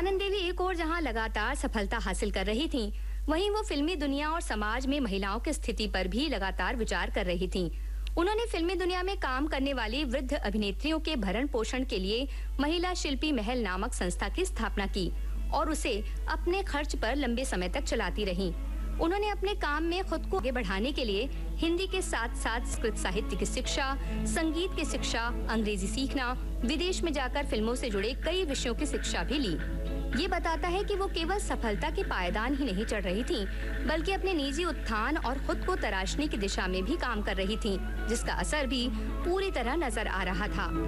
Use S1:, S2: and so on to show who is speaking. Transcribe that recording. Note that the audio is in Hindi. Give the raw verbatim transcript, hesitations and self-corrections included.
S1: आनंद देवी एक और जहां लगातार सफलता हासिल कर रही थीं, वहीं वो फिल्मी दुनिया और समाज में महिलाओं की स्थिति पर भी लगातार विचार कर रही थीं। उन्होंने फिल्मी दुनिया में काम करने वाली वृद्ध अभिनेत्रियों के भरण पोषण के लिए महिला शिल्पी महल नामक संस्था की स्थापना की और उसे अपने खर्च पर लंबे समय तक चलाती रहीं। उन्होंने अपने काम में खुद को आगे बढ़ाने के लिए हिंदी के साथ साथ संस्कृत साहित्य की शिक्षा, संगीत की शिक्षा, अंग्रेजी सीखना, विदेश में जाकर फिल्मों से जुड़े कई विषयों की शिक्षा भी ली। ये बताता है कि वो केवल सफलता के पायदान ही नहीं चढ़ रही थीं, बल्कि अपने निजी उत्थान और खुद को तराशने की दिशा में भी काम कर रही थीं, जिसका असर भी पूरी तरह नजर आ रहा था।